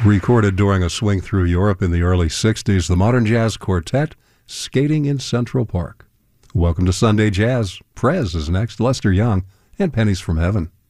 Recorded during a swing through Europe in the early 60s, the Modern Jazz Quartet, Skating in Central Park. Welcome to Sunday Jazz. Prez is next, Lester Young, and Pennies from Heaven.